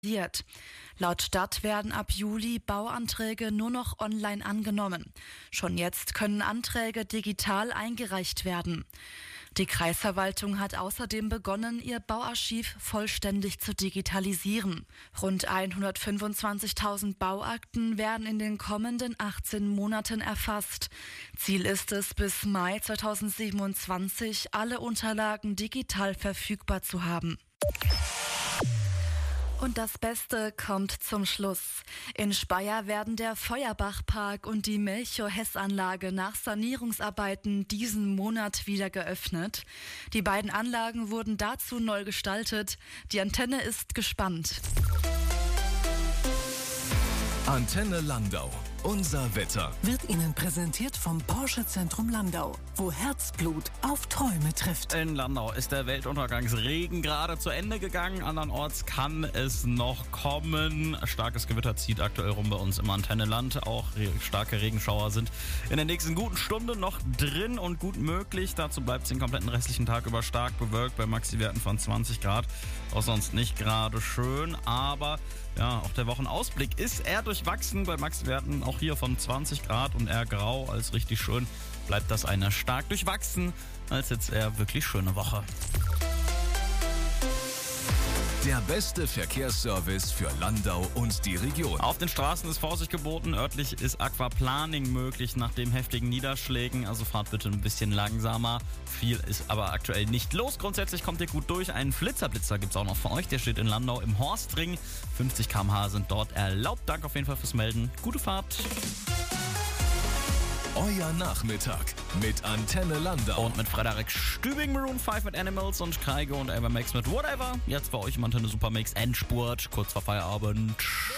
Laut Stadt werden ab Juli Bauanträge nur noch online angenommen. Schon jetzt können Anträge digital eingereicht werden. Die Kreisverwaltung hat außerdem begonnen, ihr Bauarchiv vollständig zu digitalisieren. Rund 125.000 Bauakten werden in den kommenden 18 Monaten erfasst. Ziel ist es, bis Mai 2027 alle Unterlagen digital verfügbar zu haben. Und das Beste kommt zum Schluss. In Speyer werden der Feuerbachpark und die Melchior-Hess-Anlage nach Sanierungsarbeiten diesen Monat wieder geöffnet. Die beiden Anlagen wurden dazu neu gestaltet. Die Antenne ist gespannt. Antenne Landau. Unser Wetter wird Ihnen präsentiert vom Porsche Zentrum Landau, wo Herzblut auf Träume trifft. In Landau ist der Weltuntergangsregen gerade zu Ende gegangen. Andernorts kann es noch kommen. Starkes Gewitter zieht aktuell rum bei uns im Antenneland. Auch starke Regenschauer sind in der nächsten guten Stunde noch drin und gut möglich. Dazu bleibt es den kompletten restlichen Tag über stark bewölkt bei Maxi-Werten von 20 Grad. Auch sonst nicht gerade schön, aber ja, auch der Wochenausblick ist eher durchwachsen bei Maxi-Werten. Auch hier von 20 Grad und eher grau als richtig schön bleibt das eine stark durchwachsen als jetzt eher wirklich schöne Woche. Der beste Verkehrsservice für Landau und die Region. Auf den Straßen ist Vorsicht geboten. Örtlich ist Aquaplaning möglich nach den heftigen Niederschlägen. Also fahrt bitte ein bisschen langsamer. Viel ist aber aktuell nicht los. Grundsätzlich kommt ihr gut durch. Einen Flitzer gibt es auch noch für euch. Der steht in Landau im Horstring. 50 km/h sind dort erlaubt. Danke auf jeden Fall fürs Melden. Gute Fahrt. Euer Nachmittag mit Antenne Landau. Und mit Frederik Stübing, Maroon 5 mit Animals und Kaigo und Ava Max mit Whatever. Jetzt bei euch im Antenne Supermix Endspurt, kurz vor Feierabend.